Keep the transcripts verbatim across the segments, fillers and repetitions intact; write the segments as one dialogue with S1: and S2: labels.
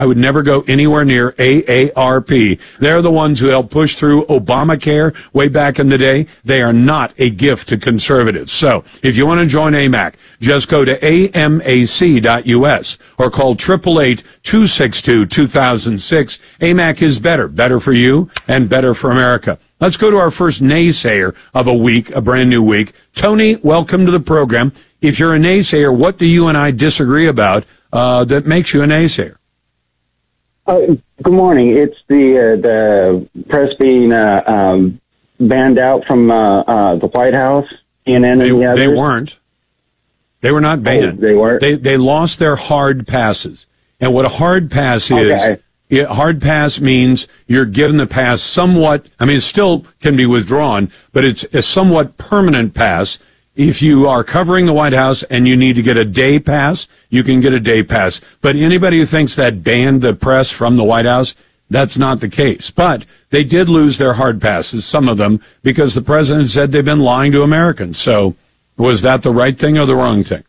S1: I would never go anywhere near A A R P. They're the ones who helped push through Obamacare way back in the day. They are not a gift to conservatives. So if you want to join A M A C, just go to A M A C dot U S or call eight eight eight, two six two, two thousand six. A M A C is better, better for you and better for America. Let's go to our first naysayer of a week, a brand new week. Tony, welcome to the program. If you're a naysayer, what do you and I disagree about uh, that makes you a naysayer?
S2: Uh, good morning. It's the uh, the press being uh, um, banned out from uh, uh, the White House. C N N
S1: They,
S2: and the
S1: they
S2: others.
S1: weren't. They were not banned.
S2: Oh, they weren't?
S1: They, they lost their hard passes. And what a hard pass is,
S2: Okay.
S1: it, hard pass means you're given the pass somewhat, I mean, it still can be withdrawn, but it's a somewhat permanent pass. If you are covering the White House and you need to get a day pass, you can get a day pass. But anybody who thinks that banned the press from the White House, that's not the case. But they did lose their hard passes, some of them, because the president said they've been lying to Americans. So was that the right thing or the wrong thing?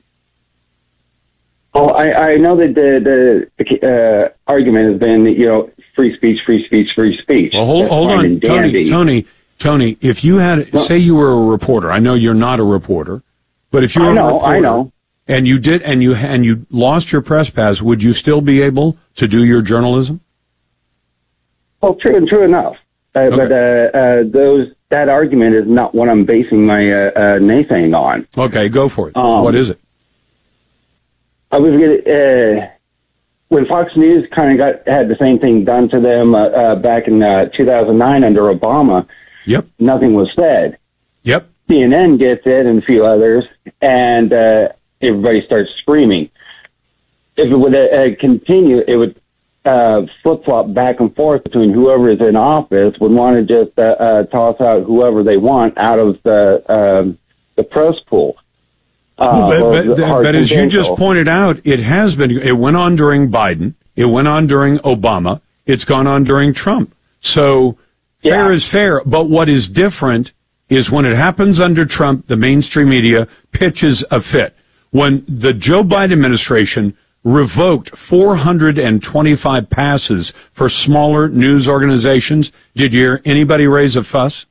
S2: Oh, I, I know that the the uh, argument has been, you know, free speech, free speech, free speech.
S1: Well, hold,
S2: That's
S1: hold
S2: fine
S1: on,
S2: and
S1: Tony,
S2: dandy.
S1: Tony, Tony, if you had,
S2: Well,
S1: say you were a reporter, I know you're not a reporter, but if you were
S2: I know,
S1: a reporter,
S2: I know.
S1: and you did, and you, and you lost your press pass, would you still be able to do your journalism?
S2: Well, true and true enough. Uh,
S1: Okay.
S2: But uh, uh, those that argument is not what I'm basing my uh, uh, naysaying on.
S1: Okay, go for it.
S2: Um,
S1: What is it?
S2: I was gonna, uh, when Fox News kind of got had the same thing done to them uh, uh, back in uh, two thousand nine under Obama.
S1: Yep,
S2: Nothing was said.
S1: yep.
S2: C N N gets it and a few others, and uh, everybody starts screaming. If it would uh, continue, it would uh, flip-flop back and forth between whoever is in office would want to just uh, uh, toss out whoever they want out of the um, the press pool. Uh,
S1: Well,
S2: or
S1: but,
S2: the
S1: but,
S2: hard
S1: but as you just
S2: conventional.
S1: pointed out, it has been, it went on during Biden, it went on during Obama, it's gone on during Trump. So fair
S2: Yeah.
S1: is fair, but what is different is when it happens under Trump, the mainstream media pitches a fit. When the Joe Biden administration revoked four hundred twenty-five passes for smaller news organizations, did you hear anybody raise a fuss?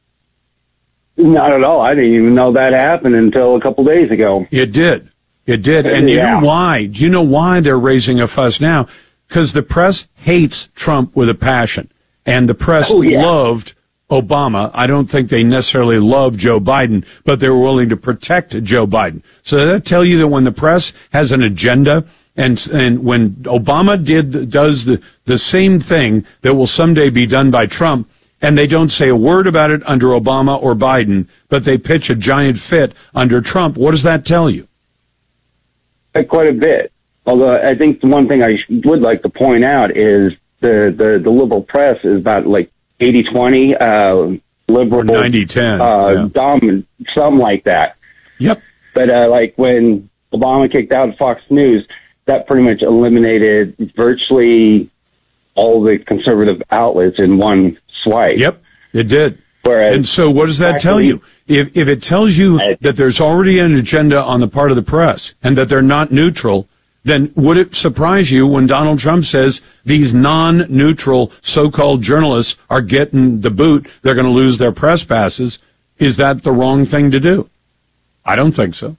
S2: Not at all. I didn't even know that happened until a couple days ago.
S1: It did. It did. And you
S2: Yeah.
S1: know why? Do you know why they're raising a fuss now? Because the press hates Trump with a passion. And the press
S2: Oh, yeah.
S1: loved Obama. I don't think they necessarily loved Joe Biden, but they were willing to protect Joe Biden. So does that tell you that when the press has an agenda, and and when Obama did does the, the same thing that will someday be done by Trump, and they don't say a word about it under Obama or Biden, but they pitch a giant fit under Trump, what does that tell you?
S2: Uh, Quite a bit. Although I think the one thing I sh- would like to point out is the, the, the liberal press is about like eighty twenty, uh, liberal,
S1: Or ninety ten.
S2: uh,
S1: Yeah.
S2: dominant, something like that.
S1: Yep.
S2: But uh, like when Obama kicked out Fox News, that pretty much eliminated virtually all the conservative outlets in one swipe.
S1: Yep. It did.
S2: Whereas
S1: And so what does that tell
S2: actually-
S1: you? If, if it tells you
S2: I-
S1: that there's already an agenda on the part of the press and that they're not neutral, then would it surprise you when Donald Trump says these non-neutral so-called journalists are getting the boot, they're going to lose their press passes? Is that the wrong thing to do? I don't think so.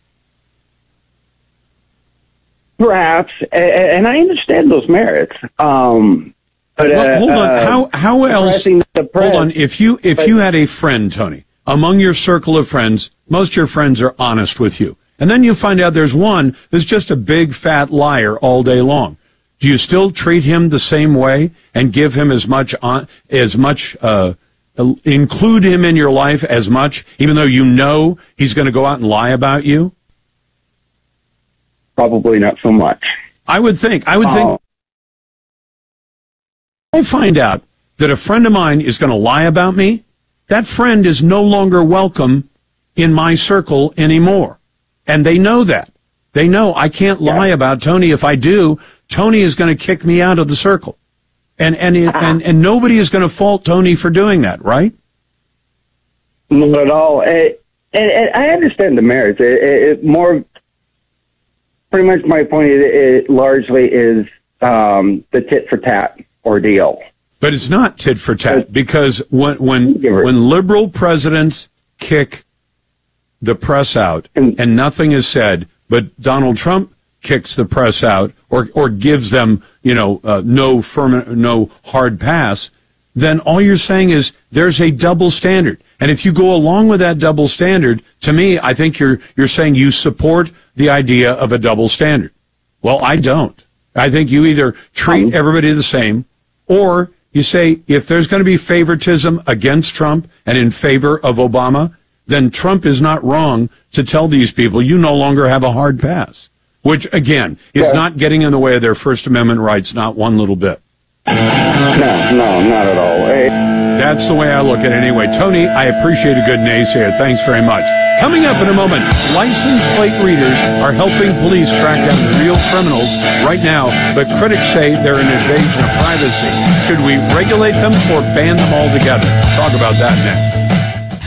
S2: Perhaps, a- a- and I understand those merits. Um, but
S1: Well,
S2: uh,
S1: hold on.
S2: uh,
S1: How how else?
S2: suppressing the press-
S1: Hold on. If you if
S2: but-
S1: you had a friend, Tony, among your circle of friends, most of your friends are honest with you, and then you find out there's one that's just a big fat liar all day long. Do you still treat him the same way and give him as much on, as much uh, include him in your life as much, even though you know he's going to go out and lie about you?
S2: Probably not so much.
S1: I would think. I would
S2: Oh.
S1: think. I find out that a friend of mine is going to lie about me, that friend is no longer welcome in my circle anymore. And they know that. They know I can't lie
S2: Yeah.
S1: about Tony. If I do, Tony is going to kick me out of the circle. And and it, and, and nobody is going to fault Tony for doing that, right?
S2: Not at all. And, and, and I understand the merits. It, it, it more, pretty much my point is, it largely is um, the tit for tat ordeal.
S1: But it's not tit for tat, because when when when liberal presidents kick the press out and nothing is said, but Donald Trump kicks the press out or or gives them, you know, uh, no firm, no hard pass, then all you're saying is there's a double standard. And if you go along with that double standard, to me, I think you're you're saying you support the idea of a double standard. Well, I don't. I think you either treat everybody the same, or you say if there's going to be favoritism against Trump and in favor of Obama, then Trump is not wrong to tell these people you no longer have a hard pass, which, again, is yeah. not getting in the way of their First Amendment rights, not one little bit.
S2: No, no, not at all. Hey.
S1: That's the way I look at it anyway. Tony, I appreciate a good naysayer. Thanks very much. Coming up in a moment, license plate readers are helping police track down the real criminals right now, but critics say they're an invasion of privacy. Should we regulate them or ban them altogether? Talk about that next.